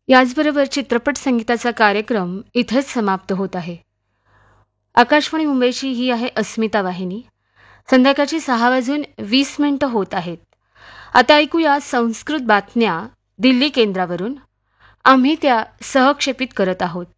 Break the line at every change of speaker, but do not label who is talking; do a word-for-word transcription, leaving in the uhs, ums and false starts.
याचबरोबर चित्रपट संगीताचा कार्यक्रम इथेच समाप्त होत आहे. आकाशवाणी मुंबईची ही आहे अस्मिता वाहिनी. संध्याकाळची सहा वाजून वीस मिनिटं होत आहेत. आता ऐकूया संस्कृत बातम्या दिल्ली केंद्रावरून. आम्ही त्या सहक्षेपित करत आहोत.